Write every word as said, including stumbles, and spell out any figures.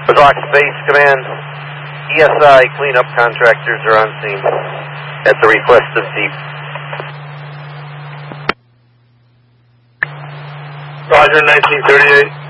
Rock Space Command, E S I cleanup contractors are on scene at the request of Deep. Roger, nineteen thirty-eight.